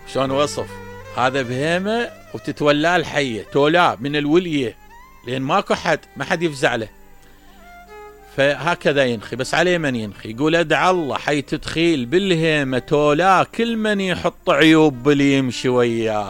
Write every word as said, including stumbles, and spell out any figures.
شلون وصف هذا بهيمة وتتولاه الحية تولاه من الولية لأن ماكو حد ما حد يفزع له. فهكذا ينخي بس عليه من ينخي يقول ادعى الله حي تدخيل بالهيمة تولاه كل من يحط عيوب باللي يمشي وياه.